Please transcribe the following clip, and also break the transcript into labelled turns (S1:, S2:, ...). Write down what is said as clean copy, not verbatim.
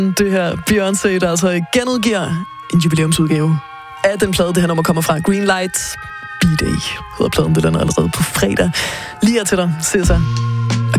S1: Det her Beyoncé, der altså genudgiver en jubilæumsudgave af den plade, det her nummer kommer fra. Green Light B-Day hedder pladen, det den allerede på fredag. Lige her til dig, Cesar.